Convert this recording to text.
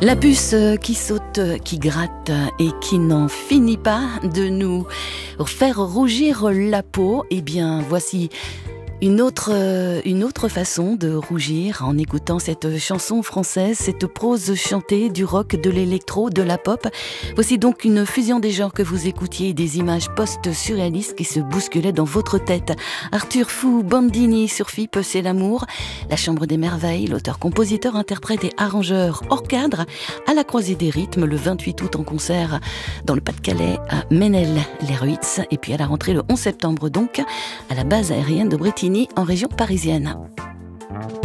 La puce qui saute, qui gratte et qui n'en finit pas de nous faire rougir la peau, eh bien voici une autre façon de rougir en écoutant cette chanson française, cette prose chantée, du rock, de l'électro, de la pop. Voici donc une fusion des genres que vous écoutiez et des images post-surréalistes qui se bousculaient dans votre tête. Arthur Fou Bandini sur FIP, c'est l'amour. La Chambre des Merveilles, l'auteur, compositeur, interprète et arrangeur hors cadre, à la Croisée des Rythmes le 28 août en concert dans le Pas-de-Calais à Ménel-les-Ruitz et puis à la rentrée le 11 septembre donc à la base aérienne de Bretigny en région parisienne.